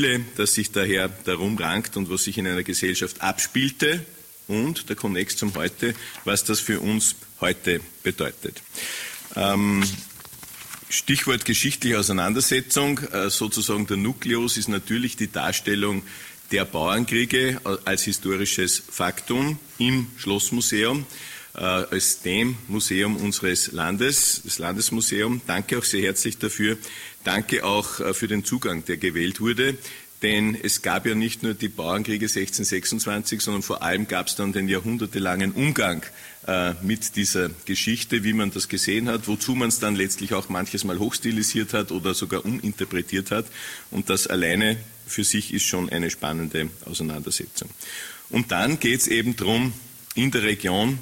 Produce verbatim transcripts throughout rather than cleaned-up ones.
das sich daher darum rankt und was sich in einer Gesellschaft abspielte und der Konnex zum Heute, was das für uns heute bedeutet. Ähm, Stichwort geschichtliche Auseinandersetzung, äh, sozusagen der Nukleus ist natürlich die Darstellung der Bauernkriege als historisches Faktum im Schlossmuseum, äh, als dem Museum unseres Landes, das Landesmuseum. Danke auch sehr herzlich dafür. Danke auch äh, für den Zugang, der gewählt wurde. Denn es gab ja nicht nur die Bauernkriege sechzehnhundertsechsundzwanzig, sondern vor allem gab es dann den jahrhundertelangen Umgang äh, mit dieser Geschichte, wie man das gesehen hat, wozu man es dann letztlich auch manches Mal hochstilisiert hat oder sogar uminterpretiert hat. Und das alleine für sich ist schon eine spannende Auseinandersetzung. Und dann geht es eben darum, in der Region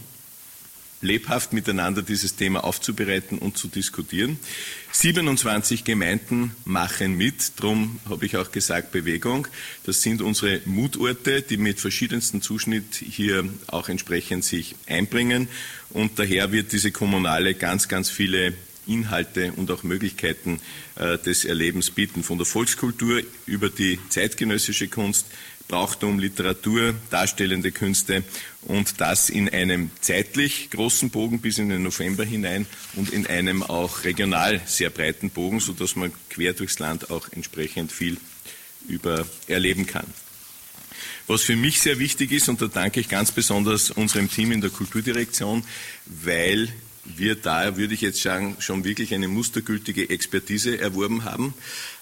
lebhaft miteinander dieses Thema aufzubereiten und zu diskutieren. siebenundzwanzig Gemeinden machen mit, darum habe ich auch gesagt Bewegung. Das sind unsere Mutorte, die mit verschiedensten Zuschnitt hier auch entsprechend sich einbringen. Und daher wird diese Kommunale ganz, ganz viele Inhalte und auch Möglichkeiten äh, des Erlebens bieten. Von der Volkskultur über die zeitgenössische Kunst, Brauchtum, Literatur, darstellende Künste und das in einem zeitlich großen Bogen bis in den November hinein und in einem auch regional sehr breiten Bogen, sodass man quer durchs Land auch entsprechend viel über erleben kann. Was für mich sehr wichtig ist, und da danke ich ganz besonders unserem Team in der Kulturdirektion, weil wir da, würde ich jetzt sagen, schon wirklich eine mustergültige Expertise erworben haben,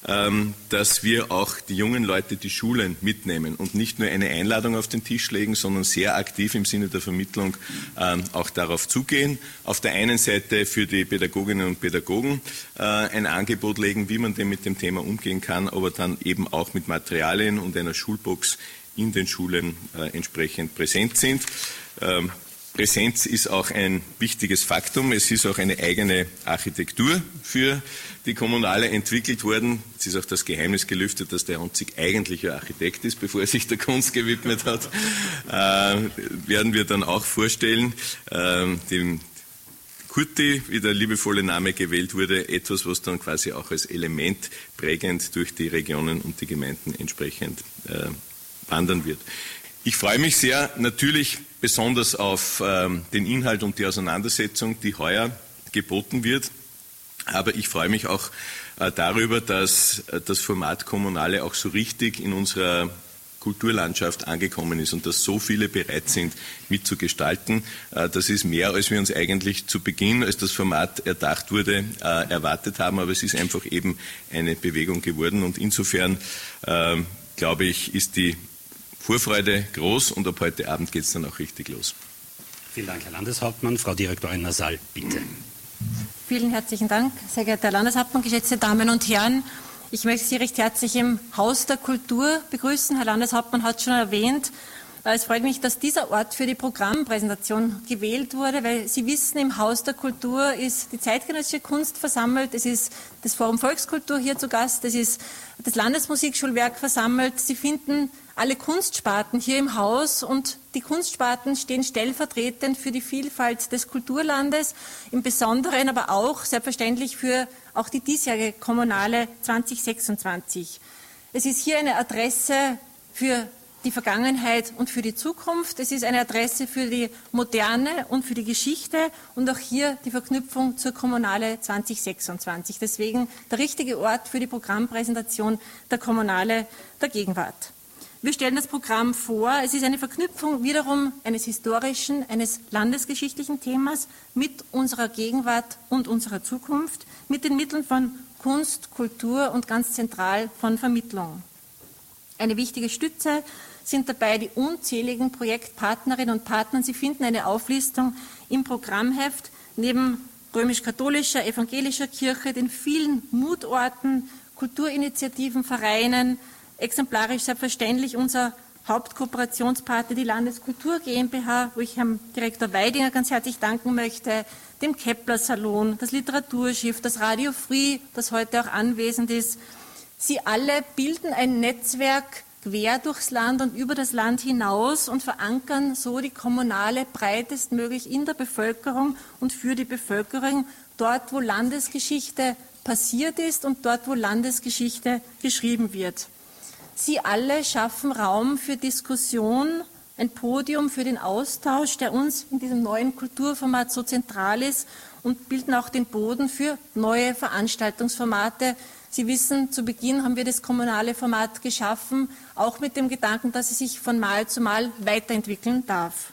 dass wir auch die jungen Leute, die Schulen mitnehmen und nicht nur eine Einladung auf den Tisch legen, sondern sehr aktiv im Sinne der Vermittlung auch darauf zugehen. Auf der einen Seite für die Pädagoginnen und Pädagogen ein Angebot legen, wie man denn mit dem Thema umgehen kann, aber dann eben auch mit Materialien und einer Schulbox in den Schulen entsprechend präsent sind. Präsenz ist auch ein wichtiges Faktum. Es ist auch eine eigene Architektur für die Kommunale entwickelt worden. Es ist auch das Geheimnis gelüftet, dass der Honzig eigentlich ein Architekt ist, bevor er sich der Kunst gewidmet hat. Äh, werden wir dann auch vorstellen. Äh, dem Kurti, wie der liebevolle Name gewählt wurde, etwas, was dann quasi auch als Element prägend durch die Regionen und die Gemeinden entsprechend äh, wandern wird. Ich freue mich sehr natürlich besonders auf ähm, den Inhalt und die Auseinandersetzung, die heuer geboten wird. Aber ich freue mich auch äh, darüber, dass äh, das Format Kommunale auch so richtig in unserer Kulturlandschaft angekommen ist und dass so viele bereit sind, mitzugestalten. Äh, das ist mehr, als wir uns eigentlich zu Beginn, als das Format erdacht wurde, äh, erwartet haben. Aber es ist einfach eben eine Bewegung geworden. Und insofern, äh, glaube ich, ist die Vorfreude groß und ab heute Abend geht es dann auch richtig los. Vielen Dank, Herr Landeshauptmann. Frau Direktorin Nasal, bitte. Vielen herzlichen Dank, sehr geehrter Herr Landeshauptmann, geschätzte Damen und Herren. Ich möchte Sie recht herzlich im Haus der Kultur begrüßen. Herr Landeshauptmann hat es schon erwähnt. Es freut mich, dass dieser Ort für die Programmpräsentation gewählt wurde, weil Sie wissen, im Haus der Kultur ist die zeitgenössische Kunst versammelt, es ist das Forum Volkskultur hier zu Gast, es ist das Landesmusikschulwerk versammelt. Sie finden alle Kunstsparten hier im Haus und die Kunstsparten stehen stellvertretend für die Vielfalt des Kulturlandes, im Besonderen aber auch selbstverständlich für auch die diesjährige Kommunale zweitausendsechsundzwanzig. Es ist hier eine Adresse für die Vergangenheit und für die Zukunft. Es ist eine Adresse für die Moderne und für die Geschichte und auch hier die Verknüpfung zur Kommunale zweitausendsechsundzwanzig. Deswegen der richtige Ort für die Programmpräsentation der Kommunale der Gegenwart. Wir stellen das Programm vor. Es ist eine Verknüpfung wiederum eines historischen, eines landesgeschichtlichen Themas mit unserer Gegenwart und unserer Zukunft, mit den Mitteln von Kunst, Kultur und ganz zentral von Vermittlung. Eine wichtige Stütze sind dabei die unzähligen Projektpartnerinnen und Partner. Sie finden eine Auflistung im Programmheft neben römisch-katholischer, evangelischer Kirche, den vielen Mutorten, Kulturinitiativen, Vereinen, exemplarisch selbstverständlich unser Hauptkooperationspartner, die Landeskultur GmbH, wo ich Herrn Direktor Weidinger ganz herzlich danken möchte, dem Kepler-Salon, das Literaturschiff, das Radio Free, das heute auch anwesend ist. Sie alle bilden ein Netzwerk quer durchs Land und über das Land hinaus und verankern so die Kommunale breitestmöglich in der Bevölkerung und für die Bevölkerung, dort wo Landesgeschichte passiert ist und dort wo Landesgeschichte geschrieben wird. Sie alle schaffen Raum für Diskussion, ein Podium für den Austausch, der uns in diesem neuen Kulturformat so zentral ist, und bilden auch den Boden für neue Veranstaltungsformate. Sie wissen, zu Beginn haben wir das kommunale Format geschaffen, auch mit dem Gedanken, dass es sich von Mal zu Mal weiterentwickeln darf.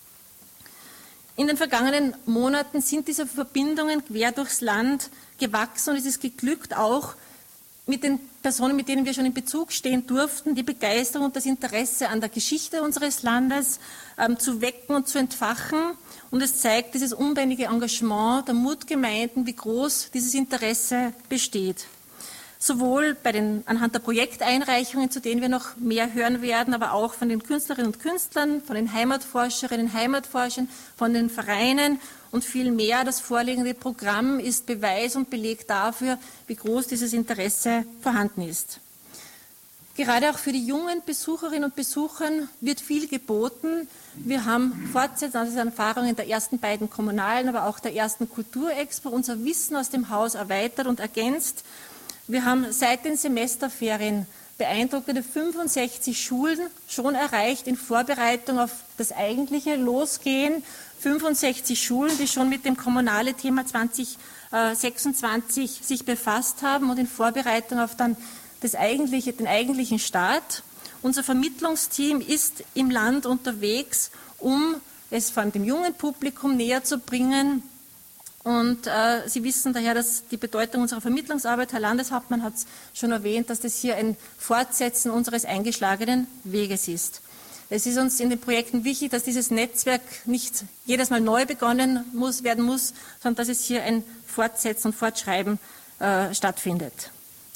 In den vergangenen Monaten sind diese Verbindungen quer durchs Land gewachsen und es ist geglückt, auch mit den Personen, mit denen wir schon in Bezug stehen durften, die Begeisterung und das Interesse an der Geschichte unseres Landes ähm, zu wecken und zu entfachen. Und es zeigt dieses unbändige Engagement der Mutgemeinden, wie groß dieses Interesse besteht. Sowohl bei den, anhand der Projekteinreichungen, zu denen wir noch mehr hören werden, aber auch von den Künstlerinnen und Künstlern, von den Heimatforscherinnen, Heimatforschern, von den Vereinen und viel mehr. Das vorliegende Programm ist Beweis und Beleg dafür, wie groß dieses Interesse vorhanden ist. Gerade auch für die jungen Besucherinnen und Besucher wird viel geboten. Wir haben fortsetzend aus den Erfahrungen der ersten beiden kommunalen, aber auch der ersten Kulturexpo unser Wissen aus dem Haus erweitert und ergänzt. Wir haben seit den Semesterferien beeindruckende fünfundsechzig Schulen schon erreicht in Vorbereitung auf das eigentliche Losgehen. fünfundsechzig Schulen, die schon mit dem kommunale Thema zwanzig sechsundzwanzig sich befasst haben und in Vorbereitung auf dann das eigentliche, den eigentlichen Start. Unser Vermittlungsteam ist im Land unterwegs, um es vor allem dem jungen Publikum näher zu bringen. Und äh, Sie wissen daher, dass die Bedeutung unserer Vermittlungsarbeit, Herr Landeshauptmann hat es schon erwähnt, dass das hier ein Fortsetzen unseres eingeschlagenen Weges ist. Es ist uns in den Projekten wichtig, dass dieses Netzwerk nicht jedes Mal neu begonnen muss, werden muss, sondern dass es hier ein Fortsetzen und Fortschreiben äh, stattfindet.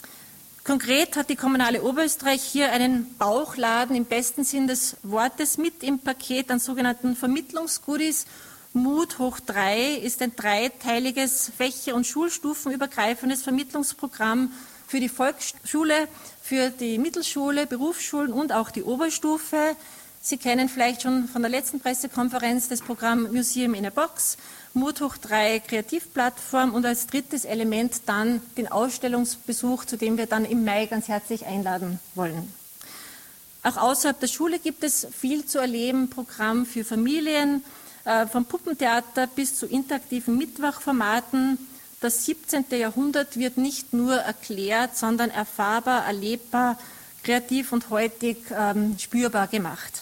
Konkret hat die Kommunale Oberösterreich hier einen Bauchladen im besten Sinn des Wortes mit im Paket an sogenannten Vermittlungsgoodies. Mut hoch drei ist ein dreiteiliges fächer- und schulstufenübergreifendes Vermittlungsprogramm für die Volksschule, für die Mittelschule, Berufsschulen und auch die Oberstufe. Sie kennen vielleicht schon von der letzten Pressekonferenz das Programm Museum in a Box, Mut hoch drei Kreativplattform und als drittes Element dann den Ausstellungsbesuch, zu dem wir dann im Mai ganz herzlich einladen wollen. Auch außerhalb der Schule gibt es viel zu erleben, Programm für Familien, vom Puppentheater bis zu interaktiven Mitmachformaten. Das siebzehnte Jahrhundert wird nicht nur erklärt, sondern erfahrbar, erlebbar, kreativ und heutig ähm, spürbar gemacht.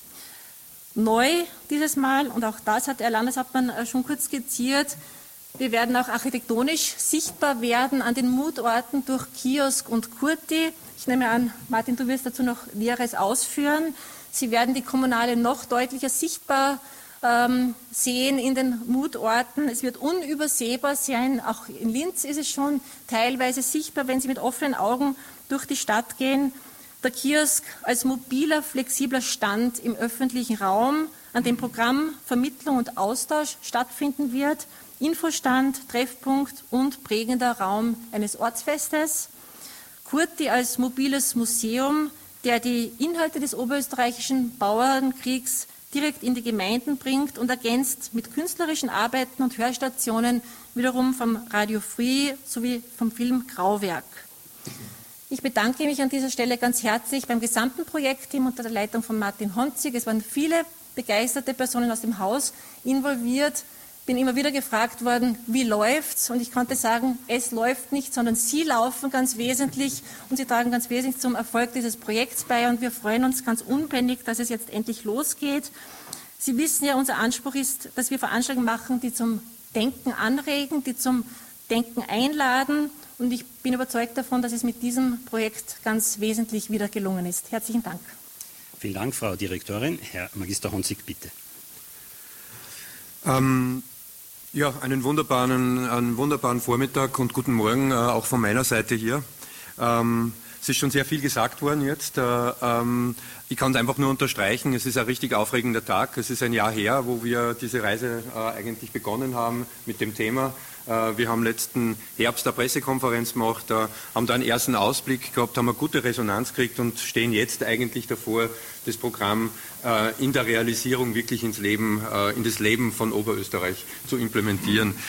Neu dieses Mal, und auch das hat Herr Landeshauptmann schon kurz skizziert, wir werden auch architektonisch sichtbar werden an den Mutorten durch Kiosk und Kurti. Ich nehme an, Martin, du wirst dazu noch Näheres ausführen. Sie werden die Kommunale noch deutlicher sichtbar sehen in den Mutorten. Es wird unübersehbar sein. Auch in Linz ist es schon teilweise sichtbar, wenn Sie mit offenen Augen durch die Stadt gehen. Der Kiosk als mobiler, flexibler Stand im öffentlichen Raum, an dem Programm, Vermittlung und Austausch stattfinden wird. Infostand, Treffpunkt und prägender Raum eines Ortsfestes. Kurti als mobiles Museum, der die Inhalte des oberösterreichischen Bauernkriegs direkt in die Gemeinden bringt und ergänzt mit künstlerischen Arbeiten und Hörstationen wiederum vom Radio Free sowie vom Film Grauwerk. Ich bedanke mich an dieser Stelle ganz herzlich beim gesamten Projektteam unter der Leitung von Martin Honzig. Es waren viele begeisterte Personen aus dem Haus involviert. Bin immer wieder gefragt worden, wie läuft's? Und ich konnte sagen, es läuft nicht, sondern Sie laufen ganz wesentlich und Sie tragen ganz wesentlich zum Erfolg dieses Projekts bei. Und wir freuen uns ganz unbändig, dass es jetzt endlich losgeht. Sie wissen ja, unser Anspruch ist, dass wir Veranstaltungen machen, die zum Denken anregen, die zum Denken einladen. Und ich bin überzeugt davon, dass es mit diesem Projekt ganz wesentlich wieder gelungen ist. Herzlichen Dank. Vielen Dank, Frau Direktorin. Herr Magister Honzig, bitte. Ähm Ja, einen wunderbaren, einen wunderbaren Vormittag und guten Morgen äh, auch von meiner Seite hier. Ähm, es ist schon sehr viel gesagt worden jetzt. Äh, ähm, ich kann es einfach nur unterstreichen, es ist ein richtig aufregender Tag. Es ist ein Jahr her, wo wir diese Reise äh, eigentlich begonnen haben mit dem Thema. Äh, wir haben letzten Herbst eine Pressekonferenz gemacht, äh, haben da einen ersten Ausblick gehabt, haben eine gute Resonanz gekriegt und stehen jetzt eigentlich davor, das Programm äh, in der Realisierung wirklich ins Leben, äh, in das Leben von Oberösterreich zu implementieren.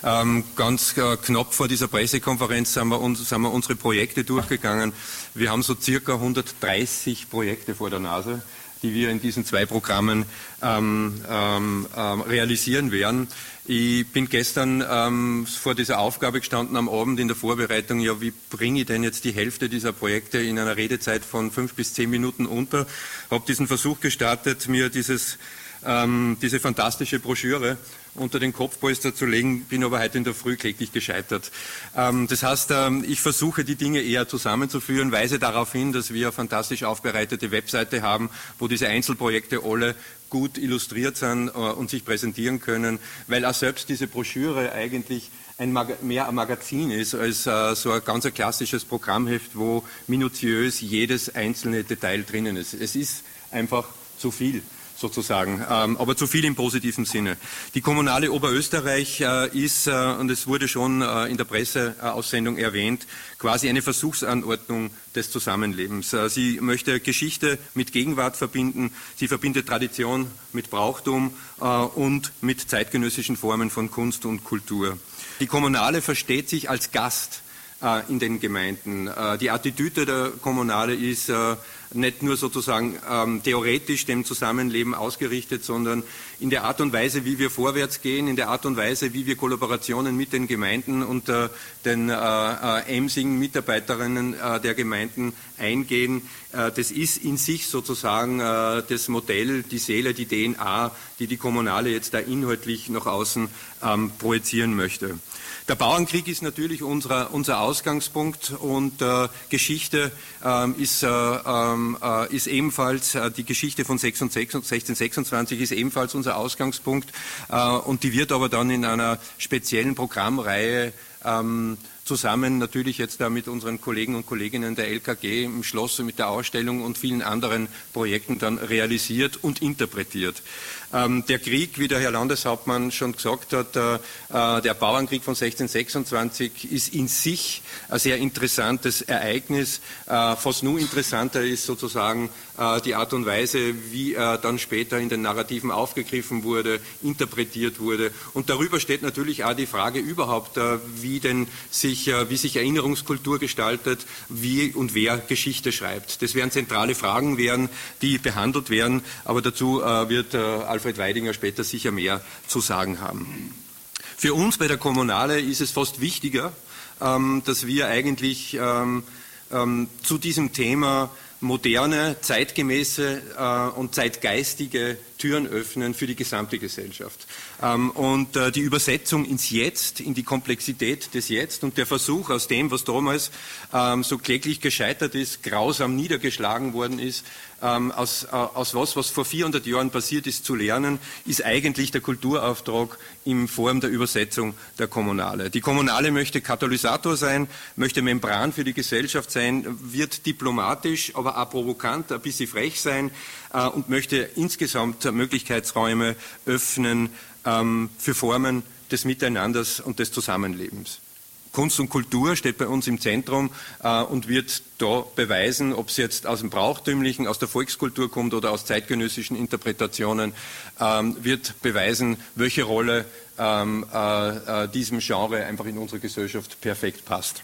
Ähm, ganz äh, knapp vor dieser Pressekonferenz sind wir, uns, sind wir unsere Projekte durchgegangen. Wir haben so circa hundertdreißig Projekte vor der Nase, die wir in diesen zwei Programmen ähm, ähm, ähm, realisieren werden. Ich bin gestern ähm, vor dieser Aufgabe gestanden am Abend in der Vorbereitung, ja, wie bringe ich denn jetzt die Hälfte dieser Projekte in einer Redezeit von fünf bis zehn Minuten unter? Habe diesen Versuch gestartet, mir dieses, ähm, diese fantastische Broschüre unter den Kopfpolster zu legen, bin aber heute in der Früh kläglich gescheitert. Ähm, das heißt, ähm, ich versuche die Dinge eher zusammenzuführen, weise darauf hin, dass wir eine fantastisch aufbereitete Webseite haben, wo diese Einzelprojekte alle gut illustriert sind äh, und sich präsentieren können, weil auch selbst diese Broschüre eigentlich ein Mag- mehr ein Magazin ist als äh, so ein ganz ein klassisches Programmheft, wo minutiös jedes einzelne Detail drinnen ist. Es ist einfach zu viel, sozusagen, ähm, aber zu viel im positiven Sinne. Die Kommunale Oberösterreich äh, ist, äh, und es wurde schon äh, in der Presseaussendung erwähnt, quasi eine Versuchsanordnung des Zusammenlebens. Äh, sie möchte Geschichte mit Gegenwart verbinden, sie verbindet Tradition mit Brauchtum äh, und mit zeitgenössischen Formen von Kunst und Kultur. Die Kommunale versteht sich als Gast äh, in den Gemeinden. Äh, die Attitüde der Kommunale ist äh, nicht nur sozusagen ähm, theoretisch dem Zusammenleben ausgerichtet, sondern in der Art und Weise, wie wir vorwärts gehen, in der Art und Weise, wie wir Kollaborationen mit den Gemeinden und äh, den äh, äh, emsigen Mitarbeiterinnen äh, der Gemeinden eingehen. Äh, das ist in sich sozusagen äh, das Modell, die Seele, die D N A, die die Kommunale jetzt da inhaltlich nach außen ähm, projizieren möchte. Der Bauernkrieg ist natürlich unser, unser Ausgangspunkt und äh, Geschichte ähm, ist, äh, äh, ist ebenfalls, äh, die Geschichte von sechzehnhundertsechsundzwanzig ist ebenfalls unser Ausgangspunkt äh, und die wird aber dann in einer speziellen Programmreihe ähm, zusammen natürlich jetzt da mit unseren Kollegen und Kolleginnen der L K G im Schloss mit der Ausstellung und vielen anderen Projekten dann realisiert und interpretiert. Ähm, der Krieg, wie der Herr Landeshauptmann schon gesagt hat, äh, der Bauernkrieg von sechzehnhundertsechsundzwanzig ist in sich ein sehr interessantes Ereignis. Äh, fast nur interessanter ist sozusagen äh, die Art und Weise, wie er dann später in den Narrativen aufgegriffen wurde, interpretiert wurde. Und darüber steht natürlich auch die Frage überhaupt, äh, wie denn sich, äh, wie sich Erinnerungskultur gestaltet, wie und wer Geschichte schreibt. Das werden zentrale Fragen werden, die behandelt werden, aber dazu äh, wird äh, Alfred Weidinger später sicher mehr zu sagen haben. Für uns bei der Kommunale ist es fast wichtiger, ähm, dass wir eigentlich ähm, ähm, zu diesem Thema moderne, zeitgemäße äh, und zeitgeistige Türen öffnen für die gesamte Gesellschaft. Ähm, und äh, die Übersetzung ins Jetzt, in die Komplexität des Jetzt und der Versuch aus dem, was damals ähm, so kläglich gescheitert ist, grausam niedergeschlagen worden ist, ähm, aus, äh, aus was, was vor vierhundert Jahren passiert ist, zu lernen, ist eigentlich der Kulturauftrag in Form der Übersetzung der Kommunale. Die Kommunale möchte Katalysator sein, möchte Membran für die Gesellschaft sein, wird diplomatisch, aber auch provokant, ein bisschen frech sein äh, und möchte insgesamt Möglichkeitsräume öffnen ähm, für Formen des Miteinanders und des Zusammenlebens. Kunst und Kultur steht bei uns im Zentrum äh, und wird da beweisen, ob es jetzt aus dem Brauchtümlichen, aus der Volkskultur kommt oder aus zeitgenössischen Interpretationen, ähm, wird beweisen, welche Rolle ähm, äh, äh, diesem Genre einfach in unserer Gesellschaft perfekt passt.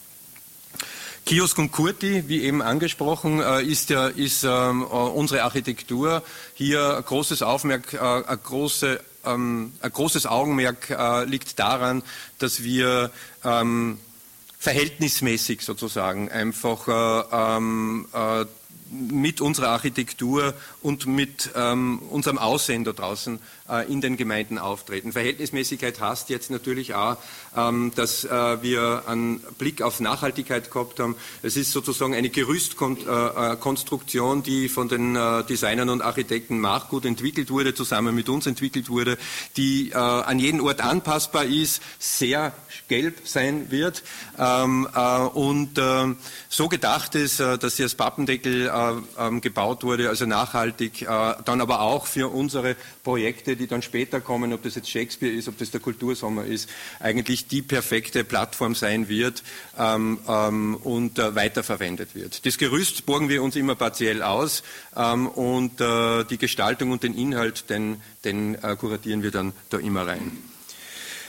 Kiosk und Kurti, wie eben angesprochen, ist, ja, ist ähm, unsere Architektur hier ein großes Aufmerk, äh, ein, große, ähm, ein großes Augenmerk äh, liegt daran, dass wir ähm, verhältnismäßig sozusagen einfach äh, ähm, äh, mit unserer Architektur und mit ähm, unserem Aussehen da draußen äh, in den Gemeinden auftreten. Verhältnismäßigkeit heißt jetzt natürlich auch, ähm, dass äh, wir einen Blick auf Nachhaltigkeit gehabt haben. Es ist sozusagen eine Gerüstkonstruktion, die von den äh, Designern und Architekten Machgut entwickelt wurde, zusammen mit uns entwickelt wurde, die äh, an jeden Ort anpassbar ist, sehr gelb sein wird ähm, äh, und äh, so gedacht ist, äh, dass sie als Pappendeckel äh, äh, gebaut wurde, also nachhaltig, äh, dann aber auch für unsere Projekte, die dann später kommen, ob das jetzt Shakespeare ist, ob das der Kultursommer ist, eigentlich die perfekte Plattform sein wird ähm, ähm, und äh, weiterverwendet wird. Das Gerüst borgen wir uns immer partiell aus ähm, und äh, die Gestaltung und den Inhalt, den, den äh, kuratieren wir dann da immer rein.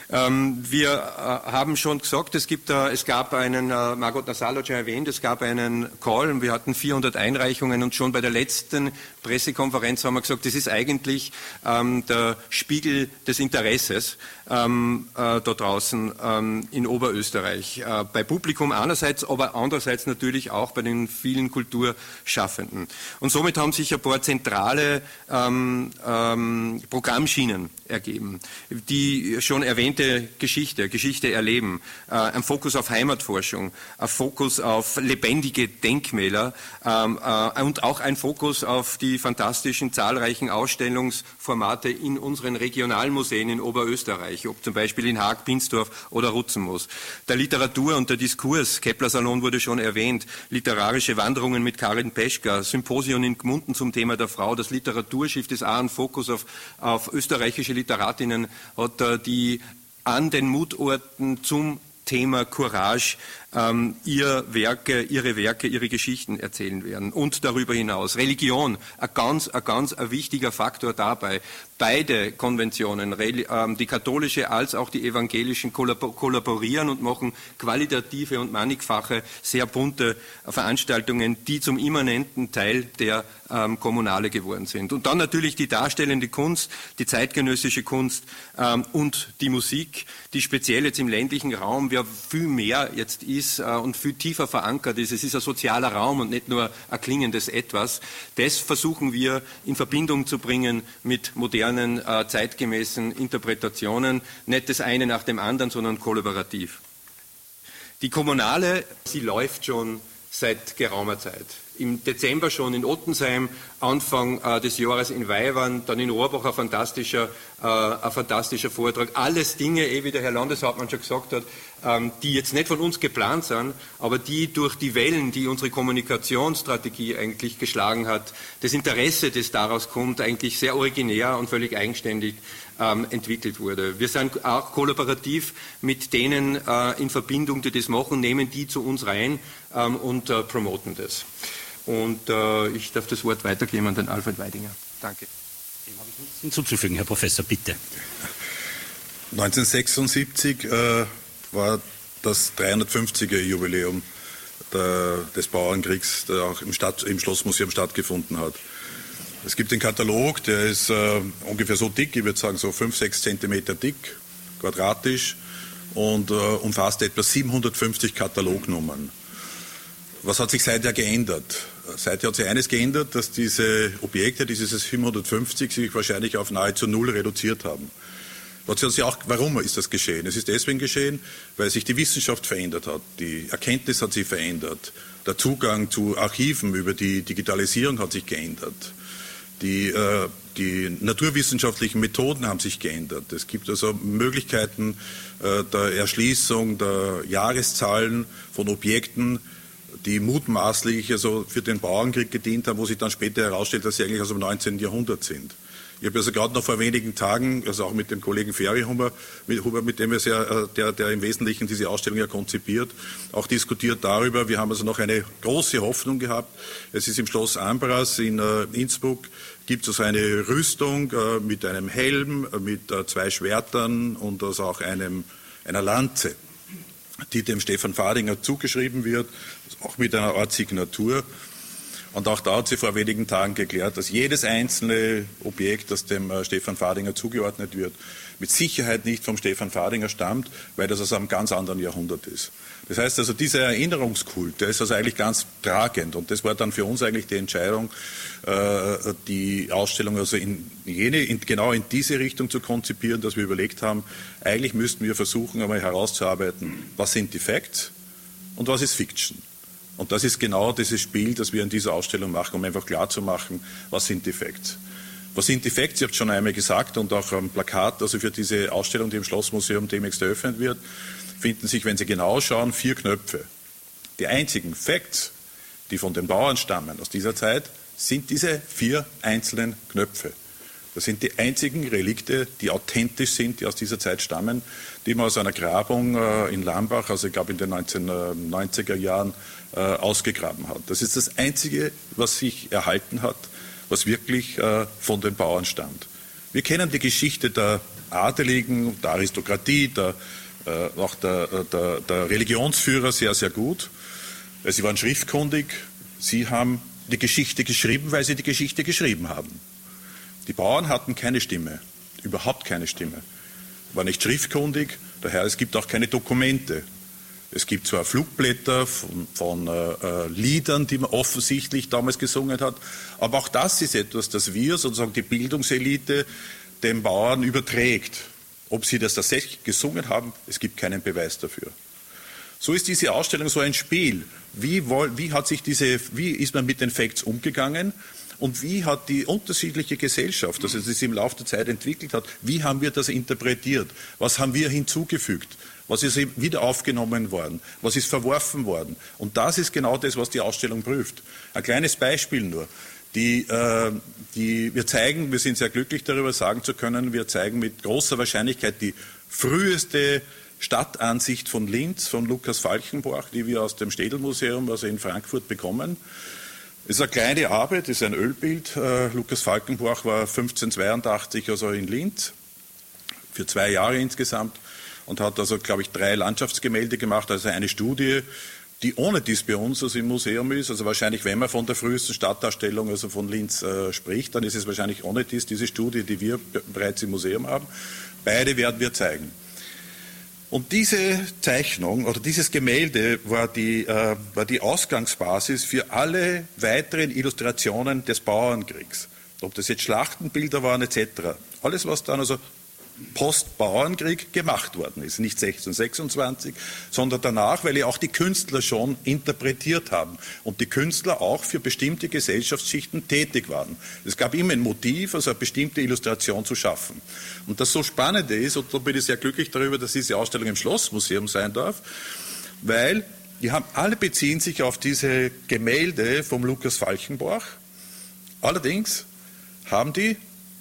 Ähm, wir äh, haben schon gesagt, es, gibt, äh, es gab einen, äh, Margot Nasal hat schon erwähnt, es gab einen Call und wir hatten vierhundert Einreichungen und schon bei der letzten Pressekonferenz haben wir gesagt, das ist eigentlich ähm, der Spiegel des Interesses ähm, äh, da draußen ähm, in Oberösterreich. Äh, bei Publikum einerseits, aber andererseits natürlich auch bei den vielen Kulturschaffenden. Und somit haben sich ein paar zentrale ähm, ähm, Programmschienen ergeben. Die schon erwähnte Geschichte, Geschichte erleben, äh, ein Fokus auf Heimatforschung, ein Fokus auf lebendige Denkmäler ähm, äh, und auch ein Fokus auf die fantastischen zahlreichen Ausstellungsformate in unseren Regionalmuseen in Oberösterreich, ob zum Beispiel in Haag, Pinsdorf oder Rutzenmoos. Der Literatur und der Diskurs, Kepler Salon wurde schon erwähnt, literarische Wanderungen mit Karin Peschka, Symposion in Gmunden zum Thema der Frau, das Literaturschiff des A und Fokus auf, auf österreichische Literatinnen hat äh, die an den Mutorten zum Thema Courage ähm, ihr Werke, ihre Werke, ihre Geschichten erzählen werden. Und darüber hinaus Religion, ein ganz, ein ganz ein wichtiger Faktor dabei. Beide Konventionen, die katholische als auch die evangelischen, kollaborieren und machen qualitative und mannigfache, sehr bunte Veranstaltungen, die zum immanenten Teil der ähm, Kommunale geworden sind. Und dann natürlich die darstellende Kunst, die zeitgenössische Kunst ähm, und die Musik, die speziell jetzt im ländlichen Raum ja viel mehr jetzt ist äh, und viel tiefer verankert ist. Es ist ein sozialer Raum und nicht nur ein klingendes Etwas. Das versuchen wir in Verbindung zu bringen mit modernen Äh, zeitgemäßen Interpretationen, nicht das eine nach dem anderen, sondern kollaborativ. Die Kommunale, sie läuft schon seit geraumer Zeit. Im Dezember schon in Ottensheim, Anfang äh, des Jahres in Weivern, dann in Rohrbach ein fantastischer, äh, ein fantastischer Vortrag. Alles Dinge, eh wie der Herr Landeshauptmann schon gesagt hat, ähm, die jetzt nicht von uns geplant sind, aber die durch die Wellen, die unsere Kommunikationsstrategie eigentlich geschlagen hat, das Interesse, das daraus kommt, eigentlich sehr originär und völlig eigenständig ähm, entwickelt wurde. Wir sind auch kollaborativ mit denen äh, in Verbindung, die das machen, nehmen die zu uns rein ähm, und äh, promoten das. Und äh, ich darf das Wort weitergeben an den Alfred Weidinger. Danke. Dem habe ich nichts hinzuzufügen, Herr Professor, bitte. neunzehnhundertsechsundsiebzig äh, war das dreihundertfünfziger Jubiläum der, des Bauernkriegs, der auch im, Stadt, im Schlossmuseum stattgefunden hat. Es gibt den Katalog, der ist äh, ungefähr so dick, ich würde sagen so fünf, sechs Zentimeter dick, quadratisch und äh, umfasst etwa siebenhundertfünfzig Katalognummern. Was hat sich seither geändert? Seither hat sich eines geändert, dass diese Objekte, diese siebenhundertfünfzig, sich wahrscheinlich auf nahezu null reduziert haben. Auch, warum ist das geschehen? Es ist deswegen geschehen, weil sich die Wissenschaft verändert hat, die Erkenntnis hat sich verändert, der Zugang zu Archiven über die Digitalisierung hat sich geändert, die, äh, die naturwissenschaftlichen Methoden haben sich geändert. Es gibt also Möglichkeiten äh, der Erschließung der Jahreszahlen von Objekten, die mutmaßlich also für den Bauernkrieg gedient haben, wo sich dann später herausstellt, dass sie eigentlich aus dem neunzehnten Jahrhundert sind. Ich habe also gerade noch vor wenigen Tagen, also auch mit dem Kollegen Ferry-Huber, mit, mit dem wir sehr, der, der im Wesentlichen diese Ausstellung ja konzipiert, auch diskutiert darüber. Wir haben also noch eine große Hoffnung gehabt. Es ist im Schloss Ambras in äh, Innsbruck, gibt es also eine Rüstung äh, mit einem Helm, äh, mit äh, zwei Schwertern und also auch einem, einer Lanze, die dem Stefan Fadinger zugeschrieben wird, auch mit einer Art Signatur. Und auch da hat sie vor wenigen Tagen geklärt, dass jedes einzelne Objekt, das dem Stefan Fadinger zugeordnet wird, mit Sicherheit nicht vom Stefan Fadinger stammt, weil das aus einem ganz anderen Jahrhundert ist. Das heißt also, dieser Erinnerungskult, der ist also eigentlich ganz tragend. Und das war dann für uns eigentlich die Entscheidung, die Ausstellung also in jene, in, genau in diese Richtung zu konzipieren, dass wir überlegt haben, eigentlich müssten wir versuchen, einmal herauszuarbeiten, was sind die Facts und was ist Fiction. Und das ist genau dieses Spiel, das wir in dieser Ausstellung machen, um einfach klarzumachen, was sind die Facts. Was sind die Facts? Ich habe es schon einmal gesagt und auch am Plakat, also für diese Ausstellung, die im Schlossmuseum demnächst eröffnet wird, finden sich, wenn Sie genau schauen, vier Knöpfe. Die einzigen Facts, die von den Bauern stammen aus dieser Zeit, sind diese vier einzelnen Knöpfe. Das sind die einzigen Relikte, die authentisch sind, die aus dieser Zeit stammen, die man aus einer Grabung in Lambach, also ich glaube in den neunzehnhundertneunziger Jahren, ausgegraben hat. Das ist das Einzige, was sich erhalten hat, was wirklich von den Bauern stammt. Wir kennen die Geschichte der Adeligen, der Aristokratie, der, äh, auch der, der, der Religionsführer sehr, sehr gut. Sie waren schriftkundig, sie haben die Geschichte geschrieben, weil sie die Geschichte geschrieben haben. Die Bauern hatten keine Stimme, überhaupt keine Stimme, waren nicht schriftkundig, daher es gibt auch keine Dokumente. Es gibt zwar Flugblätter von, von äh, Liedern, die man offensichtlich damals gesungen hat, aber auch das ist etwas, das wir, sozusagen die Bildungselite, den Bauern überträgt. Ob sie das tatsächlich gesungen haben, es gibt keinen Beweis dafür. So ist diese Ausstellung so ein Spiel. Wie, wie, hat sich diese, wie ist man mit den Facts umgegangen und wie hat die unterschiedliche Gesellschaft, also das im Laufe der Zeit entwickelt hat, wie haben wir das interpretiert? Was haben wir hinzugefügt? Was ist wieder aufgenommen worden? Was ist verworfen worden? Und das ist genau das, was die Ausstellung prüft. Ein kleines Beispiel nur. Die, äh, die, wir zeigen, wir sind sehr glücklich darüber, sagen zu können, wir zeigen mit großer Wahrscheinlichkeit die früheste Stadtansicht von Linz, von Lukas Falkenbach, die wir aus dem Städelmuseum, also in Frankfurt, bekommen. Es ist eine kleine Arbeit, es ist ein Ölbild. Äh, Lukas Falkenbach war fünfzehnhundertzweiundachtzig also in Linz, für zwei Jahre insgesamt, und hat also, glaube ich, drei Landschaftsgemälde gemacht, also eine Studie, die ohne dies bei uns also im Museum ist. Also wahrscheinlich, wenn man von der frühesten Stadtdarstellung, also von Linz, äh, spricht, dann ist es wahrscheinlich ohne dies, diese Studie, die wir bereits im Museum haben. Beide werden wir zeigen. Und diese Zeichnung oder dieses Gemälde war die, äh, war die Ausgangsbasis für alle weiteren Illustrationen des Bauernkriegs. Ob das jetzt Schlachtenbilder waren et cetera. Alles, was dann also Post-Bauernkrieg gemacht worden ist. Nicht sechzehnhundertsechsundzwanzig, sondern danach, weil ja auch die Künstler schon interpretiert haben und die Künstler auch für bestimmte Gesellschaftsschichten tätig waren. Es gab immer ein Motiv, also eine bestimmte Illustration zu schaffen. Und das so Spannende ist, und da bin ich sehr glücklich darüber, dass diese Ausstellung im Schlossmuseum sein darf, weil die haben, alle beziehen sich auf diese Gemälde vom Lukas Falkenbach. Allerdings haben die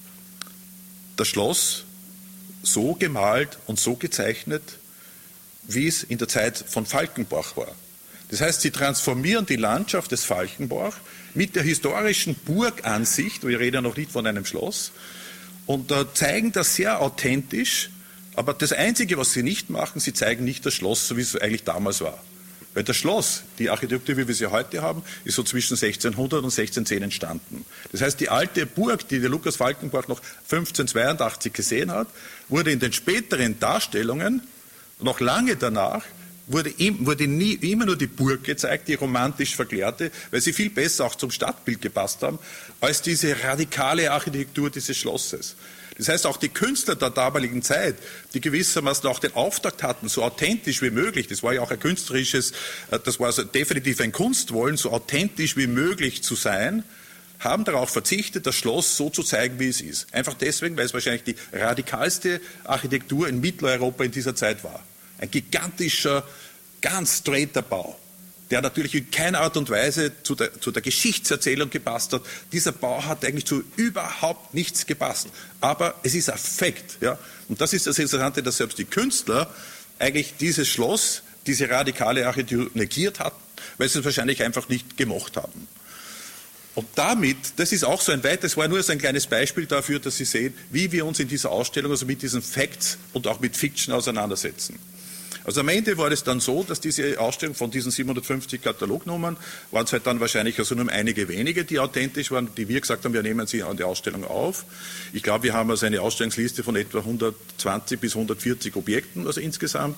das Schloss so gemalt und so gezeichnet, wie es in der Zeit von Falkenbach war. Das heißt, sie transformieren die Landschaft des Falkenbach mit der historischen Burgansicht, wir reden ja noch nicht von einem Schloss, und äh, zeigen das sehr authentisch, aber das Einzige, was sie nicht machen, sie zeigen nicht das Schloss, so wie es eigentlich damals war. Weil das Schloss, die Architektur, wie wir sie heute haben, ist so zwischen sechzehnhundert und sechzehnhundertzehn entstanden. Das heißt, die alte Burg, die der Lukas Falkenbach noch fünfzehnhundertzweiundachtzig gesehen hat, wurde in den späteren Darstellungen, noch lange danach, wurde, ihm, wurde nie, immer nur die Burg gezeigt, die romantisch verklärte, weil sie viel besser auch zum Stadtbild gepasst haben, als diese radikale Architektur dieses Schlosses. Das heißt, auch die Künstler der damaligen Zeit, die gewissermaßen auch den Auftakt hatten, so authentisch wie möglich, das war ja auch ein künstlerisches, das war also definitiv ein Kunstwollen, so authentisch wie möglich zu sein, haben darauf verzichtet, das Schloss so zu zeigen, wie es ist. Einfach deswegen, weil es wahrscheinlich die radikalste Architektur in Mitteleuropa in dieser Zeit war. Ein gigantischer, ganz straighter Bau, der natürlich in keiner Art und Weise zu der, zu der Geschichtserzählung gepasst hat. Dieser Bau hat eigentlich zu überhaupt nichts gepasst. Aber es ist ein Fakt. Ja? Und das ist das Interessante, dass selbst die Künstler eigentlich dieses Schloss, diese radikale Architektur negiert hatten, weil sie es wahrscheinlich einfach nicht gemocht haben. Und damit, das ist auch so ein weites, das war nur so ein kleines Beispiel dafür, dass Sie sehen, wie wir uns in dieser Ausstellung, also mit diesen Facts und auch mit Fiction auseinandersetzen. Also am Ende war es dann so, dass diese Ausstellung von diesen siebenhundertfünfzig Katalognummern waren es halt dann wahrscheinlich also nur einige wenige, die authentisch waren, die wir gesagt haben, wir nehmen sie an die Ausstellung auf. Ich glaube, wir haben also eine Ausstellungsliste von etwa hundertzwanzig bis hundertvierzig Objekten, also insgesamt.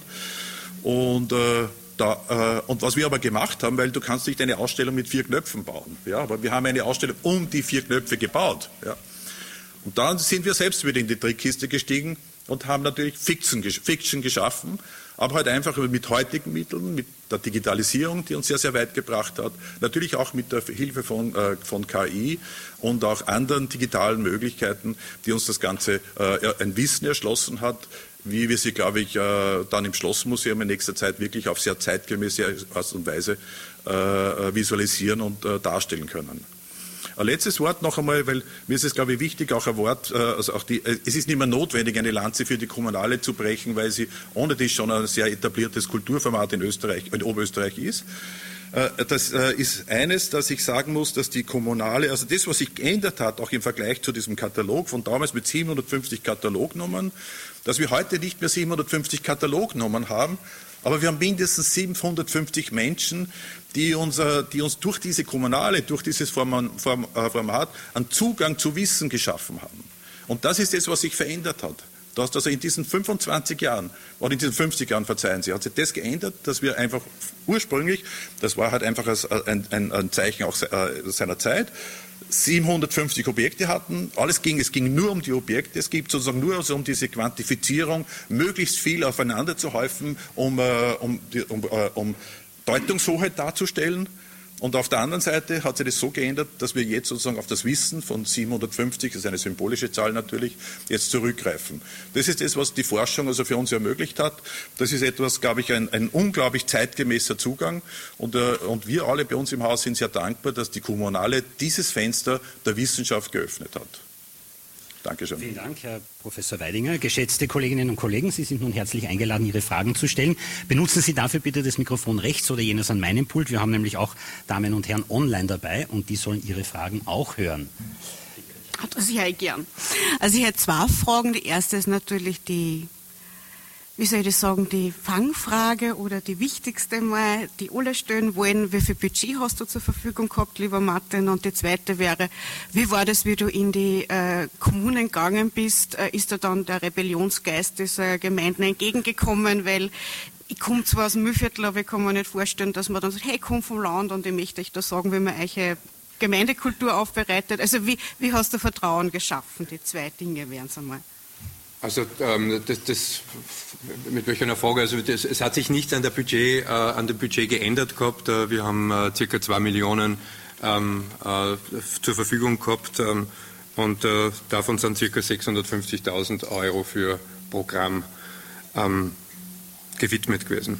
Und, äh, da, äh, und was wir aber gemacht haben, weil du kannst nicht eine Ausstellung mit vier Knöpfen bauen, ja, aber wir haben eine Ausstellung um die vier Knöpfe gebaut. Ja. Und dann sind wir selbst wieder in die Trickkiste gestiegen und haben natürlich Fiction, Fiction geschaffen, aber halt einfach mit heutigen Mitteln, mit der Digitalisierung, die uns sehr, sehr weit gebracht hat, natürlich auch mit der Hilfe von, äh, von K I und auch anderen digitalen Möglichkeiten, die uns das Ganze äh, ein Wissen erschlossen hat, wie wir sie, glaube ich, äh, dann im Schlossmuseum in nächster Zeit wirklich auf sehr zeitgemäße Art und Weise äh, visualisieren und äh, darstellen können. Ein letztes Wort noch einmal, weil mir ist es, glaube ich, wichtig, auch ein Wort, also auch die, es ist nicht mehr notwendig, eine Lanze für die Kommunale zu brechen, weil sie ohne dies schon ein sehr etabliertes Kulturformat in Österreich, in Oberösterreich ist. Das ist eines, dass ich sagen muss, dass die kommunale, also das, was sich geändert hat, auch im Vergleich zu diesem Katalog von damals mit siebenhundertfünfzig Katalognummern, dass wir heute nicht mehr siebenhundertfünfzig Katalognummern haben, aber wir haben mindestens siebenhundertfünfzig Menschen, die, unser, die uns durch diese Kommunale, durch dieses Format einen Zugang zu Wissen geschaffen haben. Und das ist das, was sich verändert hat. Dass also in diesen fünfundzwanzig Jahren, oder in diesen fünfzig Jahren, verzeihen Sie, hat sich das geändert, dass wir einfach ursprünglich, das war halt einfach ein, ein, ein Zeichen auch seiner Zeit, siebenhundertfünfzig Objekte hatten, alles ging, es ging nur um die Objekte, es geht sozusagen nur also um diese Quantifizierung, möglichst viel aufeinander zu häufen, um, um, um, um Deutungshoheit darzustellen. Und auf der anderen Seite hat sich das so geändert, dass wir jetzt sozusagen auf das Wissen von siebenhundertfünfzig, das ist eine symbolische Zahl natürlich, jetzt zurückgreifen. Das ist das, was die Forschung also für uns ermöglicht hat. Das ist etwas, glaube ich, ein, ein unglaublich zeitgemäßer Zugang. Und, äh, und wir alle bei uns im Haus sind sehr dankbar, dass die Kommunale dieses Fenster der Wissenschaft geöffnet hat. Dankeschön. Vielen Dank, Herr Professor Weidinger. Geschätzte Kolleginnen und Kollegen, Sie sind nun herzlich eingeladen, Ihre Fragen zu stellen. Benutzen Sie dafür bitte das Mikrofon rechts oder jenes an meinem Pult. Wir haben nämlich auch Damen und Herren online dabei und die sollen Ihre Fragen auch hören. Das höre ich gern. Also ich hätte zwei Fragen. Die erste ist natürlich die, wie soll ich sagen, die Fangfrage oder die wichtigste mal, die alle stellen wollen. Wie viel Budget hast du zur Verfügung gehabt, lieber Martin? Und die zweite wäre, wie war das, wie du in die äh, Kommunen gegangen bist? Äh, ist da dann der Rebellionsgeist dieser Gemeinden entgegengekommen? Weil ich komme zwar aus dem Mühlviertel, aber ich kann mir nicht vorstellen, dass man dann sagt, hey, ich komme vom Land und ich möchte euch da sagen, wie man eure Gemeindekultur aufbereitet. Also wie, wie hast du Vertrauen geschaffen? Die zwei Dinge wären es einmal. Also ähm, das, das, mit welcher Frage, also das, es hat sich nichts an, der Budget, äh, an dem Budget geändert gehabt. Äh, wir haben äh, circa zwei Millionen ähm, äh, zur Verfügung gehabt ähm, und äh, davon sind circa sechshundertfünfzigtausend Euro für Programm ähm, gewidmet gewesen.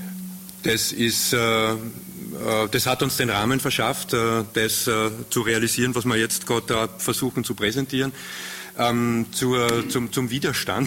Das ist, äh, äh, das hat uns den Rahmen verschafft, äh, das äh, zu realisieren, was wir jetzt gerade äh, versuchen zu präsentieren. Ähm, zur, zum, zum Widerstand.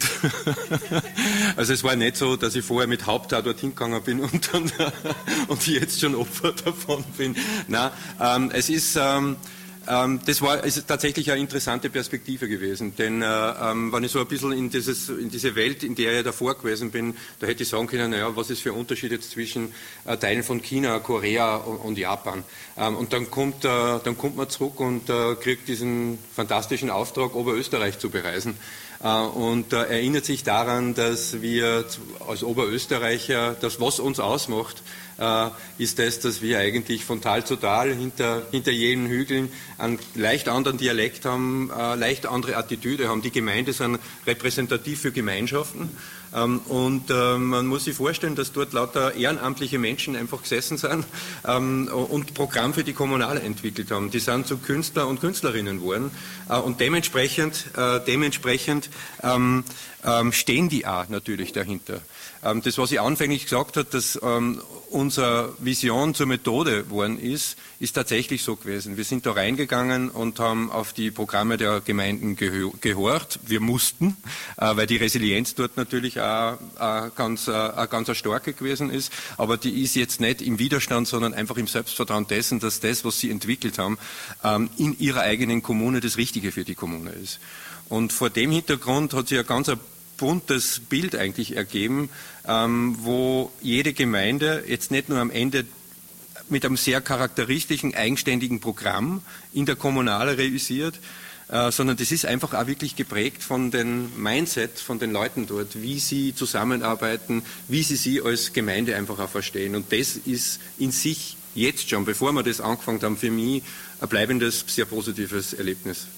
Also es war nicht so, dass ich vorher mit Haupttat dorthin gegangen bin und, dann, und jetzt schon Opfer davon bin. Nein, ähm, es ist, ähm, ähm, das war es ist tatsächlich eine interessante Perspektive gewesen, denn äh, ähm, wenn ich so ein bisschen in, dieses, in diese Welt, in der ich davor gewesen bin, da hätte ich sagen können, naja, was ist für ein Unterschied jetzt zwischen äh, Teilen von China, Korea und, und Japan. Ähm, und dann kommt, äh, dann kommt man zurück und äh, kriegt diesen fantastischen Auftrag, Oberösterreich zu bereisen. Äh, und äh, erinnert sich daran, dass wir als Oberösterreicher, das was uns ausmacht, äh, ist das, dass wir eigentlich von Tal zu Tal hinter, hinter jenen Hügeln einen leicht anderen Dialekt haben, äh, leicht andere Attitüde haben. Die Gemeinde sind repräsentativ für Gemeinschaften. Ähm, und äh, man muss sich vorstellen, dass dort lauter ehrenamtliche Menschen einfach gesessen sind ähm, und Programm für die Kommunale entwickelt haben. Die sind zu Künstler und Künstlerinnen geworden äh, und dementsprechend, äh, dementsprechend ähm, ähm, stehen die auch natürlich dahinter. Ähm, das, was ich anfänglich gesagt habe, dass ähm, unsere Vision zur Methode geworden ist, ist tatsächlich so gewesen. Wir sind da reingegangen und haben auf die Programme der Gemeinden gehorcht. Wir mussten, äh, weil die Resilienz dort natürlich auch, auch ganz, auch ganz starke gewesen ist. Aber die ist jetzt nicht im Widerstand, sondern einfach im Selbstvertrauen dessen, dass das, was sie entwickelt haben, ähm, in ihrer eigenen Kommune das Richtige für die Kommune ist. Und vor dem Hintergrund hat sich ein ganz buntes Bild eigentlich ergeben, ähm, wo jede Gemeinde jetzt nicht nur am Ende mit einem sehr charakteristischen, eigenständigen Programm in der Kommunale realisiert, äh, sondern das ist einfach auch wirklich geprägt von dem Mindset von den Leuten dort, wie sie zusammenarbeiten, wie sie sie als Gemeinde einfach auch verstehen. Und das ist in sich jetzt schon, bevor wir das angefangen haben, für mich ein bleibendes, sehr positives Erlebnis.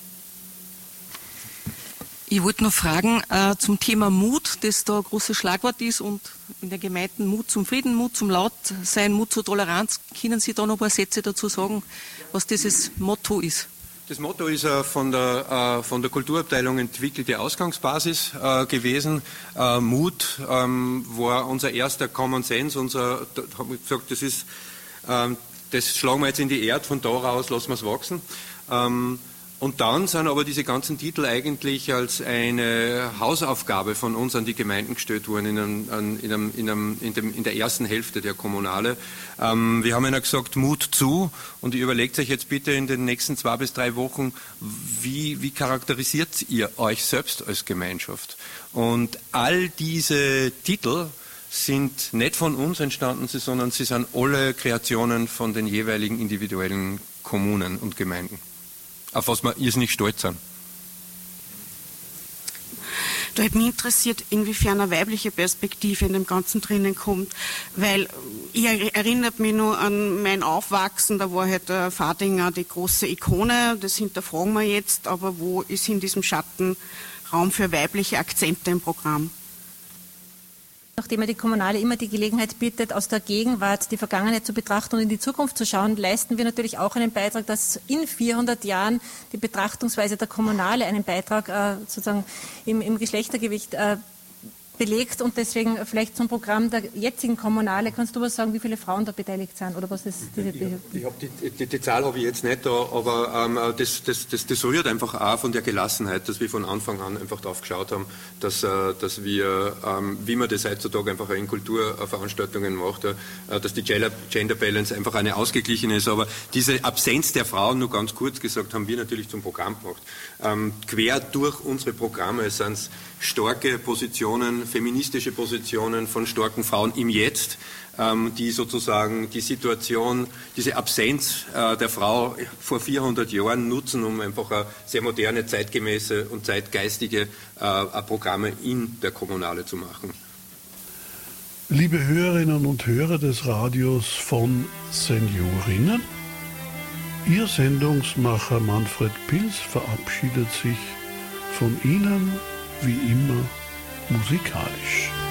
Ich wollte noch fragen äh, zum Thema Mut, das da ein großes Schlagwort ist und in der Gemeinde Mut zum Frieden, Mut zum Lautsein, Mut zur Toleranz. Können Sie da noch ein paar Sätze dazu sagen, was dieses Motto ist? Das Motto ist äh, von, der, äh, von der Kulturabteilung entwickelte Ausgangsbasis äh, gewesen. Äh, Mut ähm, war unser erster Common Sense. Unser, da haben wir gesagt, das ist, ähm, das schlagen wir jetzt in die Erde, von da aus lassen wir es wachsen. Ähm, Und dann sind aber diese ganzen Titel eigentlich als eine Hausaufgabe von uns an die Gemeinden gestellt worden in, einem, in, einem, in, einem, in, dem, in der ersten Hälfte der Kommunale. Ähm, wir haben ihnen gesagt, Mut zu, und ihr überlegt euch jetzt bitte in den nächsten zwei bis drei Wochen, wie, wie charakterisiert ihr euch selbst als Gemeinschaft? Und all diese Titel sind nicht von uns entstanden, sondern sie sind alle Kreationen von den jeweiligen individuellen Kommunen und Gemeinden, auf was wir irrsinnig stolz sind. Da hat mich interessiert, inwiefern eine weibliche Perspektive in dem Ganzen drinnen kommt, weil ich erinnert mich nur an mein Aufwachsen, da war halt der Fadinger die große Ikone, das hinterfragen wir jetzt, aber wo ist in diesem Schatten Raum für weibliche Akzente im Programm? Nachdem ja die Kommunale immer die Gelegenheit bietet, aus der Gegenwart die Vergangenheit zu betrachten und in die Zukunft zu schauen, leisten wir natürlich auch einen Beitrag, dass in vierhundert Jahren die Betrachtungsweise der Kommunale einen Beitrag äh, sozusagen im, im Geschlechtergewicht äh, belegt, und deswegen vielleicht zum Programm der jetzigen Kommunale. Kannst du was sagen, wie viele Frauen da beteiligt sind? Oder was ist diese ich ich hab die, die, die Zahl habe ich jetzt nicht da, aber ähm, das, das, das, das rührt einfach auch von der Gelassenheit, dass wir von Anfang an einfach darauf geschaut haben, dass, äh, dass wir, ähm, wie man das heutzutage einfach in Kulturveranstaltungen macht, äh, dass die Gender, Gender Balance einfach eine ausgeglichene ist. Aber diese Absenz der Frauen, nur ganz kurz gesagt, haben wir natürlich zum Programm gemacht. Ähm, quer durch unsere Programme sind es starke Positionen, feministische Positionen von starken Frauen im Jetzt, ähm, die sozusagen die Situation, diese Absenz äh, der Frau vor vierhundert Jahren nutzen, um einfach eine sehr moderne, zeitgemäße und zeitgeistige äh, Programme in der Kommunale zu machen. Liebe Hörerinnen und Hörer des Radios von Seniorinnen, Ihr Sendungsmacher Manfred Pils verabschiedet sich von Ihnen wie immer musikalisch.